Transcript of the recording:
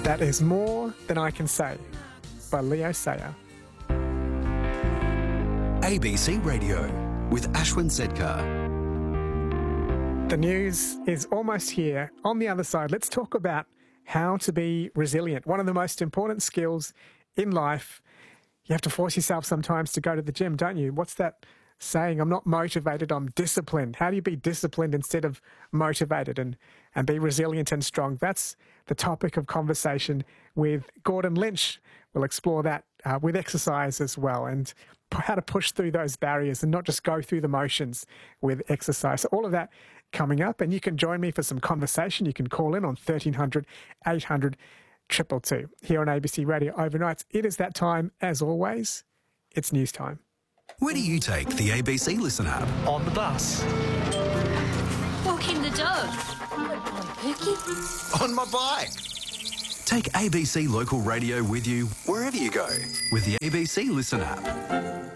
That is More Than I Can Say by Leo Sayer. ABC Radio with Ashwin Sedkar. The news is almost here. On the other side, let's talk about how to be resilient. One of the most important skills in life. You have to force yourself sometimes to go to the gym, don't you? What's that saying? I'm not motivated, I'm disciplined. How do you be disciplined instead of motivated and be resilient and strong? That's the topic of conversation with Gordon Lynch. We'll explore that with exercise as well, and how to push through those barriers and not just go through the motions with exercise. So all of that coming up, and you can join me for some conversation. You can call in on 1300 800 222 here on ABC Radio Overnights. It is that time, as always. It's news time. Where do you take the ABC Listen app? On the bus. Walking the dog. On my bike. Take ABC Local Radio with you wherever you go with the ABC Listen app.